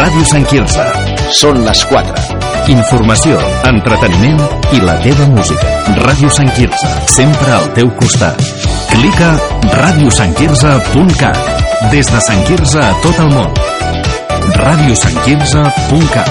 Ràdio Sant Quirze. Són les 4. Informació, entreteniment i la teva música. Ràdio Sant Quirze, sempre al teu costat. Clica radiosantquirze.cat. Des de Sant Quirze a tot el món. radiosantquirze.cat.